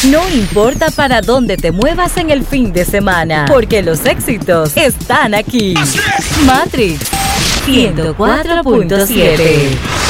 No importa para dónde te muevas en el fin de semana, porque los éxitos están aquí. Matrix 104.7.